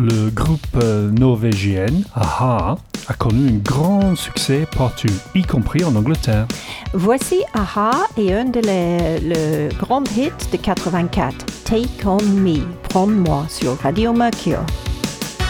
le groupe norvégien a-ha a connu un grand succès partout, y compris en Angleterre. Voici a-ha et un le grand hit de 84, Take On Me, Prends-moi sur Radio Mercure.